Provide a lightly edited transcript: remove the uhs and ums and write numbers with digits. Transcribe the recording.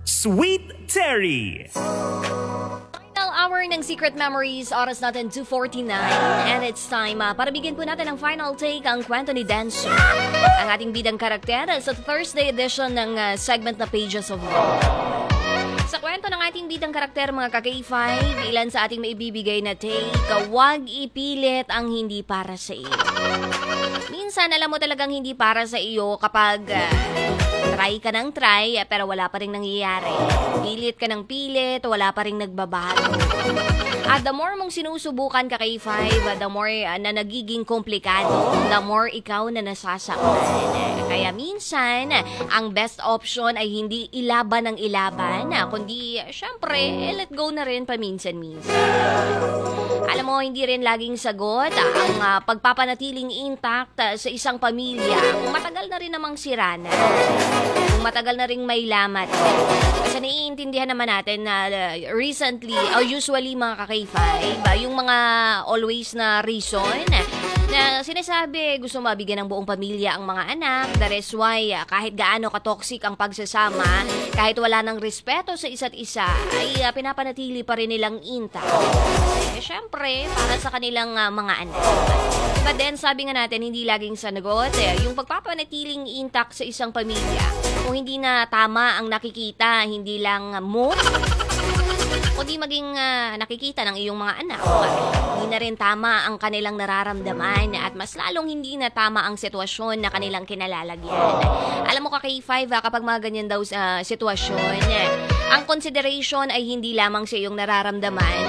Sweet Terry. Final hour ng Secret Memories, oras natin 2:49 and it's time para bigyan po natin ng final take ang kwento ni Denso, ang ating bidang karakter sa Thursday edition ng segment na Pages of Love. Sa kwento ng ating bidang karakter mga ka-K5, ilan sa ating maibibigay na take, huwag ipilit ang hindi para sa iyo. Minsan alam mo talagang hindi para sa iyo kapag try ka ng try pero wala pa rin nangyayari. Pilit ka ng pilit, wala pa rin nagbabago. At the more mong sinusubukan ka kay Five, the more na nagiging komplikado, the more ikaw na nasasaktan. Kaya minsan, ang best option ay hindi ilaban ng ilaban, kundi syempre, let go na rin paminsan-minsan. Alam mo, hindi rin laging sagot ang pagpapanatiling intact sa isang pamilya kung matagal na rin namang sirana. Kung matagal na rin may lamat. Kasi naiintindihan naman natin na recently, o usually mga ka-K5, yung mga always na reason na sinasabi gusto mabigyan ng buong pamilya ang mga anak. That is why kahit gaano ka-toxic ang pagsasama, kahit wala ng respeto sa isa't isa, ay pinapanatili pa rin nilang intact. Syempre, para sa kanilang mga anak. But then, sabi nga natin, hindi laging sanagot. Yung pagpapanatiling intact sa isang pamilya, kung hindi na tama ang nakikita, hindi lang mood, kundi maging nakikita ng iyong mga anak. Hindi na rin tama ang kanilang nararamdaman at mas lalong hindi na tama ang sitwasyon na kanilang kinalalagyan. Alam mo ka K5, kapag mga ganyan daw sitwasyon, ang consideration ay hindi lamang sa iyong nararamdaman,